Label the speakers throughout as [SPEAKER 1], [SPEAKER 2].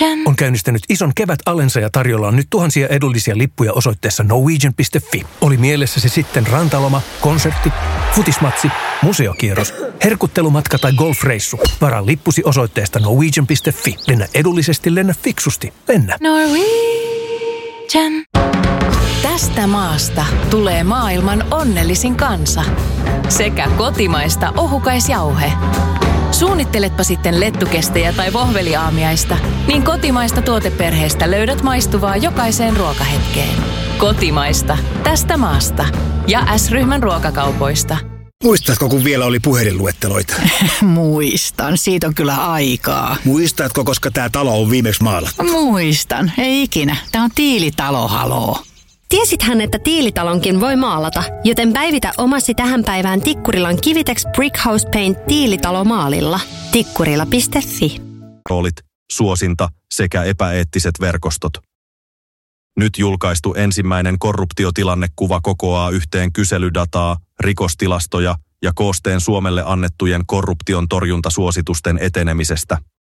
[SPEAKER 1] on käynnistänyt ison kevätalensa ja tarjolla on nyt tuhansia edullisia lippuja osoitteessa norwegian.fi. Oli mielessä se sitten rantaloma, konsertti, futismatsi, museokierros, herkuttelumatka tai golfreissu. Varaa lippusi osoitteesta norwegian.fi. Lennä edullisesti, lennä fiksusti. Lennä.
[SPEAKER 2] Norwegian.
[SPEAKER 3] Tästä maasta tulee maailman onnellisin kansa. Sekä kotimaista ohukaisjauhe. Suunnitteletpa sitten lettukestejä tai vohveliaamiaista, niin kotimaista tuoteperheestä löydät maistuvaa jokaiseen ruokahetkeen. Kotimaista, tästä maasta. Ja S-ryhmän ruokakaupoista.
[SPEAKER 4] Muistatko, kun vielä oli puhelinluetteloita?
[SPEAKER 5] Muistan, siitä on kyllä aikaa.
[SPEAKER 4] Muistatko, koska tämä talo on viimeksi maalattu?
[SPEAKER 5] Muistan, ei ikinä. Tämä on Tiilitalo, haloo.
[SPEAKER 6] Tiesithän, että Tiilitalonkin voi maalata, joten päivitä omasi tähän päivään Tikkurilan Kivitex Brickhouse Paint Tiilitalomaalilla. Tikkurila.fi.
[SPEAKER 7] Roolit, suosinta sekä epäeettiset verkostot. Nyt julkaistu ensimmäinen korruptiotilannekuva kokoaa yhteen kyselydataa, rikostilastoja ja koosteen Suomelle annettujen korruption torjuntasuositusten etenemisestä.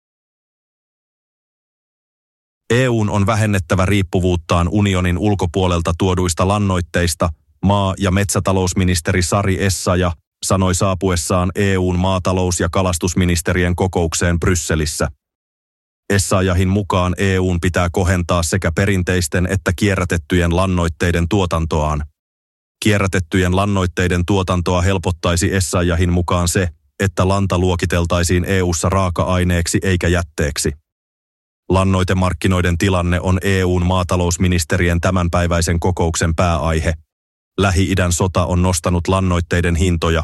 [SPEAKER 7] EU:n on vähennettävä riippuvuuttaan unionin ulkopuolelta tuoduista lannoitteista, maa- ja metsätalousministeri Sari Essayah sanoi saapuessaan EU:n maatalous- ja kalastusministerien kokoukseen Brysselissä. Essayahin mukaan EU:n pitää kohentaa sekä perinteisten että kierrätettyjen lannoitteiden tuotantoaan. Kierrätettyjen lannoitteiden tuotantoa helpottaisi Essayahin mukaan se, että lanta luokiteltaisiin EU:ssa raaka-aineeksi eikä jätteeksi. Lannoitemarkkinoiden tilanne on EU:n maatalousministerien tämänpäiväisen kokouksen pääaihe. Lähi-idän sota on nostanut lannoitteiden hintoja.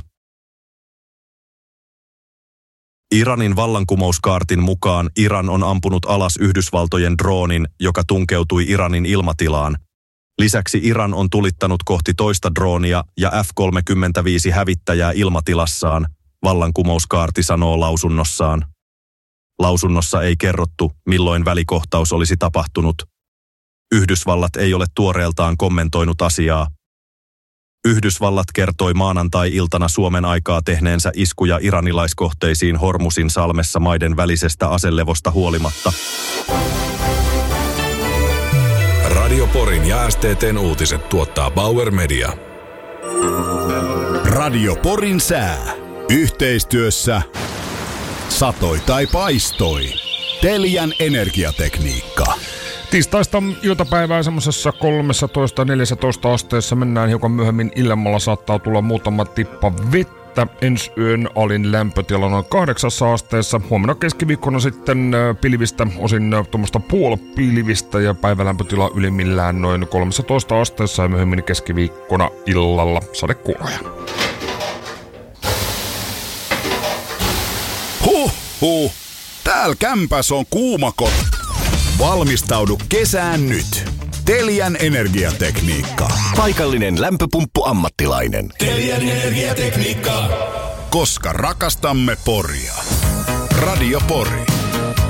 [SPEAKER 7] Iranin vallankumouskaartin mukaan Iran on ampunut alas Yhdysvaltojen droonin, joka tunkeutui Iranin ilmatilaan. Lisäksi Iran on tulittanut kohti toista droonia ja F-35 hävittäjää ilmatilassaan, vallankumouskaarti sanoo lausunnossaan. Lausunnossa ei kerrottu, milloin välikohtaus olisi tapahtunut. Yhdysvallat ei ole tuoreeltaan kommentoinut asiaa. Yhdysvallat kertoi maanantai-iltana Suomen aikaa tehneensä iskuja iranilaiskohteisiin Hormusin salmessa maiden välisestä aselevosta huolimatta.
[SPEAKER 8] Radio Porin ja STT:n uutiset tuottaa Bauer Media.
[SPEAKER 9] Radio Porin sää. Yhteistyössä satoi tai paistoi. Telian energiatekniikka.
[SPEAKER 10] Tiistaista iltapäivää semmoisessa 13-14 asteessa mennään hiukan myöhemmin illemmalla saattaa tulla muutama tippa vettä. Ensi yön alin lämpötila noin 8 asteessa. Huomenna keskiviikkona sitten pilvistä, osin tuommoista puolipilvistä ja päivälämpötila ylimmillään noin 13 asteessa ja myöhemmin keskiviikkona illalla sadekuuroja.
[SPEAKER 9] Huh. Täällä kämpäs on kuumakot. Valmistaudu kesään nyt. Telian energiatekniikka.
[SPEAKER 11] Paikallinen lämpöpumppu-ammattilainen.
[SPEAKER 8] Telian energiatekniikka.
[SPEAKER 9] Koska rakastamme Poria. Radio Pori.